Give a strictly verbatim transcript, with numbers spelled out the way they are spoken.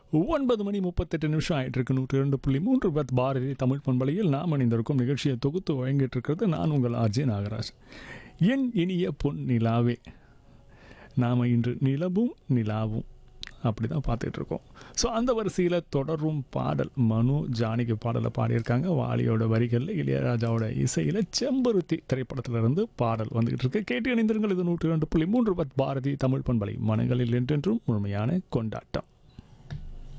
ஒன்பது மணி முப்பத்தெட்டு நிமிஷம் ஆயிட்டு இருக்கு. நூற்றி ரெண்டு புள்ளி மூன்று பத் பாரதி தமிழ் பண்பலையில் நாம் அணிந்திருக்கும் நிகழ்ச்சியை தொகுத்து வழங்கிட்டு இருக்கிறது நான் உங்கள் ஆர்ஜே நாகராஜ். என் இனிய பொன் நிலாவே, நாம் இன்று நிலவும் நிலாவும் அப்படி தான் பார்த்துட்டு இருக்கோம். ஸோ அந்த வரிசையில் தொடரும் பாடல் மனு ஜானகி பாடலை பாடியிருக்காங்க. வாலியோட வரிகளில் இளையராஜாவோட இசையில் செம்பருத்தி திரைப்படத்திலிருந்து பாடல் வந்துகிட்டு இருக்கு. கேட்டு இணைந்திருங்கள். இது நூற்றி ரெண்டு புள்ளி மூன்று பத் பாரதி தமிழ் பண்பலை, மனங்களில் என்றென்றும் முழுமையான கொண்டாட்டம்.